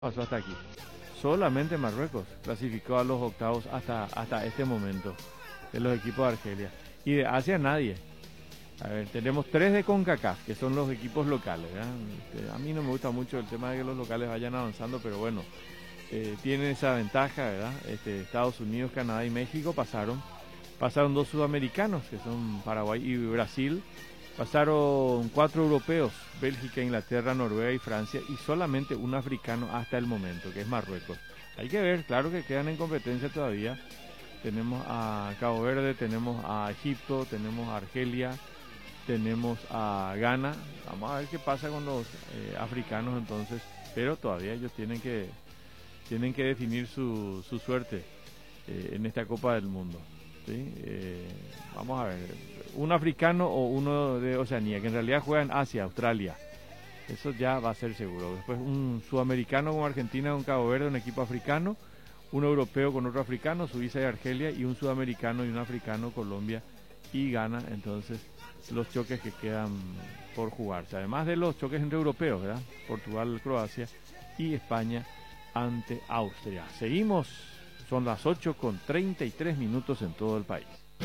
pasó hasta aquí. Solamente Marruecos clasificó a los octavos hasta este momento de los equipos de Argelia. Y de Asia nadie. A ver, tenemos 3 de CONCACAF, que son los equipos locales, ¿verdad? A mí no me gusta mucho el tema de que los locales vayan avanzando, pero bueno, tienen esa ventaja, ¿verdad? Estados Unidos, Canadá y México pasaron 2 sudamericanos, que son Paraguay y Brasil. Pasaron 4 europeos, Bélgica, Inglaterra, Noruega y Francia, y solamente un africano hasta el momento, que es Marruecos. Hay que ver, claro que quedan en competencia todavía. Tenemos a Cabo Verde, tenemos a Egipto, tenemos a Argelia, tenemos a Ghana. Vamos a ver qué pasa con los africanos entonces, pero todavía ellos tienen que definir su suerte en esta Copa del Mundo. ¿Sí? Vamos a ver, un africano o uno de Oceanía, que en realidad juega en Asia, Australia, eso ya va a ser seguro. Después un sudamericano con Argentina, con Cabo Verde, un equipo africano, un europeo con otro africano, Suiza y Argelia, y un sudamericano y un africano, Colombia y Ghana. Entonces los choques que quedan por jugarse, además de los choques entre europeos, ¿verdad? Portugal, Croacia y España ante Austria. Seguimos. Son las 8:33 en todo el país.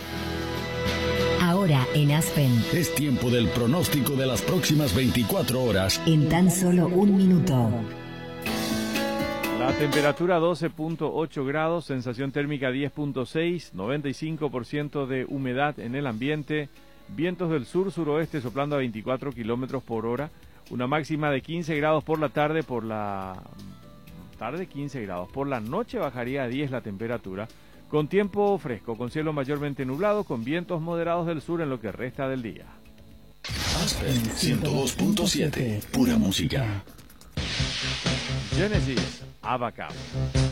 Ahora en Aspen. Es tiempo del pronóstico de las próximas 24 horas. En tan solo un minuto. La temperatura 12.8 grados, sensación térmica 10.6, 95% de humedad en el ambiente, vientos del sur-suroeste soplando a 24 kilómetros por hora, una máxima de 15 grados por la tarde, tarde 15 grados. Por la noche bajaría a 10 la temperatura, con tiempo fresco, con cielo mayormente nublado, con vientos moderados del sur en lo que resta del día. Aspen 102.7, pura música. Genesis, Abacab.